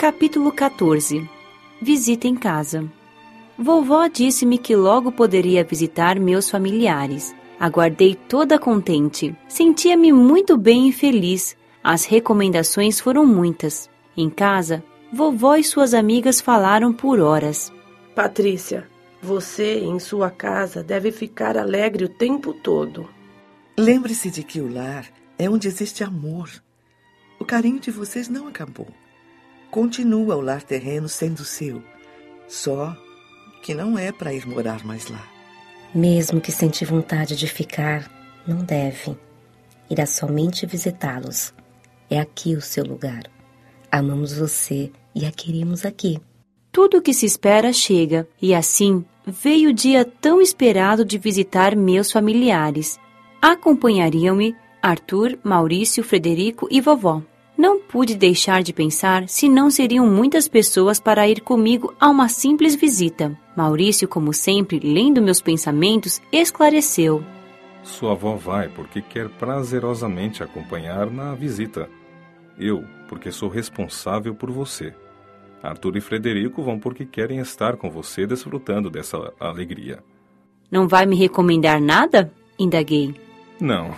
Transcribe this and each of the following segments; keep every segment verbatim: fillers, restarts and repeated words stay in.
Capítulo quatorze. Visita em casa. Vovó disse-me que logo poderia visitar meus familiares. Aguardei toda contente. Sentia-me muito bem e feliz. As recomendações foram muitas. Em casa, vovó e suas amigas falaram por horas. Patrícia, você em sua casa deve ficar alegre o tempo todo. Lembre-se de que o lar é onde existe amor. O carinho de vocês não acabou. Continua o lar terreno sendo seu. Só que não é para ir morar mais lá. Mesmo que sente vontade de ficar, não deve. Irá somente visitá-los. É aqui o seu lugar. Amamos você e a queremos aqui. Tudo o que se espera chega, e assim veio o dia tão esperado de visitar meus familiares. Acompanhariam-me Arthur, Maurício, Frederico e vovó. Não pude deixar de pensar se não seriam muitas pessoas para ir comigo a uma simples visita. Maurício, como sempre, lendo meus pensamentos, esclareceu. Sua avó vai porque quer prazerosamente acompanhar na visita. Eu, porque sou responsável por você. Arthur e Frederico vão porque querem estar com você desfrutando dessa alegria. Não vai me recomendar nada? Indaguei. Não.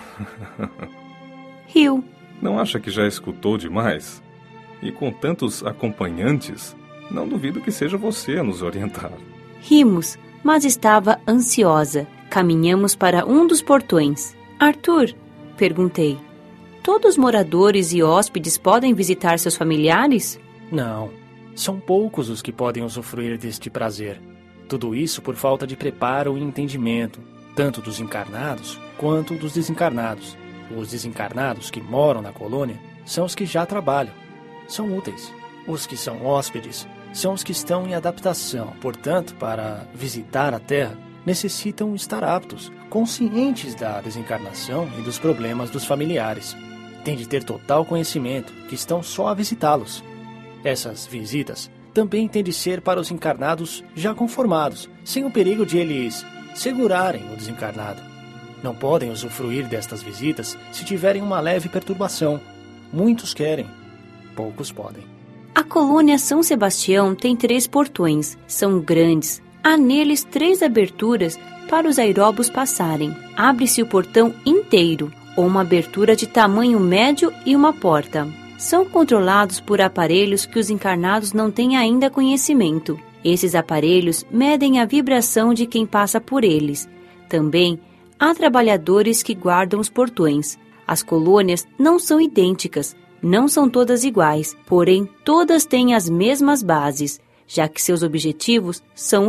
Riu. Não acha que já escutou demais? E com tantos acompanhantes, não duvido que seja você a nos orientar. Rimos, mas estava ansiosa. Caminhamos para um dos portões. Arthur, perguntei, todos os moradores e hóspedes podem visitar seus familiares? Não, são poucos os que podem usufruir deste prazer. Tudo isso por falta de preparo e entendimento, tanto dos encarnados quanto dos desencarnados. Os desencarnados que moram na colônia são os que já trabalham, são úteis. Os que são hóspedes são os que estão em adaptação. Portanto, para visitar a Terra, necessitam estar aptos, conscientes da desencarnação e dos problemas dos familiares. Têm de ter total conhecimento que estão só a visitá-los. Essas visitas também têm de ser para os encarnados já conformados, sem o perigo de eles segurarem o desencarnado. Não podem usufruir destas visitas se tiverem uma leve perturbação. Muitos querem, poucos podem. A colônia São Sebastião tem três portões. São grandes. Há neles três aberturas para os aeróbos passarem. Abre-se o portão inteiro, ou uma abertura de tamanho médio e uma porta. São controlados por aparelhos que os encarnados não têm ainda conhecimento. Esses aparelhos medem a vibração de quem passa por eles. Também há trabalhadores que guardam os portões. As colônias não são idênticas, não são todas iguais, porém todas têm as mesmas bases, já que seus objetivos são